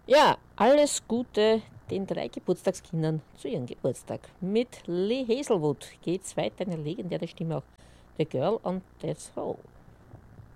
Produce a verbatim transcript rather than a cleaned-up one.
Ja, alles Gute den drei Geburtstagskindern zu ihrem Geburtstag. Mit Lee Hazelwood geht's weiter, eine legendäre Stimme auch. The Girl on Death Row.